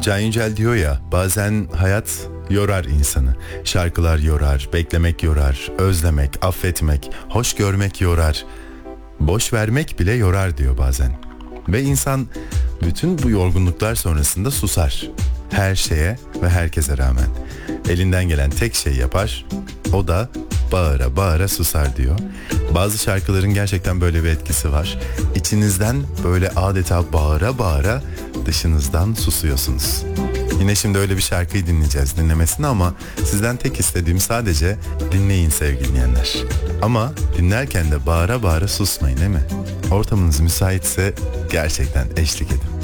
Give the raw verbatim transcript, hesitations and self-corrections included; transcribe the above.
Can Yücel diyor ya, bazen hayat yorar insanı. Şarkılar yorar, beklemek yorar, özlemek, affetmek, hoş görmek yorar. Boş vermek bile yorar diyor bazen. Ve insan bütün bu yorgunluklar sonrasında susar. Her şeye ve herkese rağmen. Elinden gelen tek şey yapar. O da bağıra bağıra susar diyor. Bazı şarkıların gerçekten böyle bir etkisi var. İçinizden böyle adeta bağıra bağıra dışınızdan susuyorsunuz. Yine şimdi öyle bir şarkıyı dinleyeceğiz, dinlemesini, ama sizden tek istediğim sadece dinleyin sevgili dinleyenler. Ama dinlerken de bağıra bağıra susmayın, değil mi? Ortamınız müsaitse gerçekten eşlik edin.